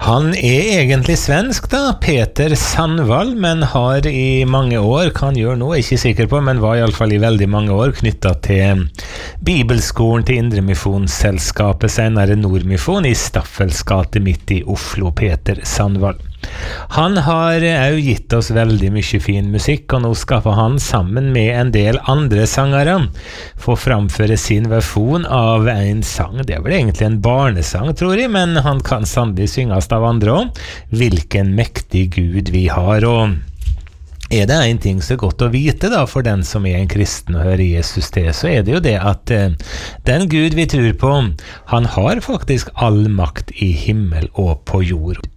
Han egentlig svensk da, Peter Sandvall, men har i mange år, kan gjøre noe, ikke sikker på, men var i alle fall i veldig mange år knyttet til Bibelskolen til Indremisjonsselskapet, senere Nordmisjon i Staffelsgate midt i Oslo, Peter Sandvall. Han har jo gitt oss veldig mye fin musikk, og nå skal han sammen med en del andre sangere få framføre sin versjon av en sang. Det er vel egentlig en barnesang, tror jeg, men han kan sannelig synges av andre også. Hvilken mektig Gud vi har, og er det en ting så godt å vite da, for den som er en kristen og hører Jesus til, så er det jo det at den Gud vi tror på, han har faktisk all makt i himmel og på jord.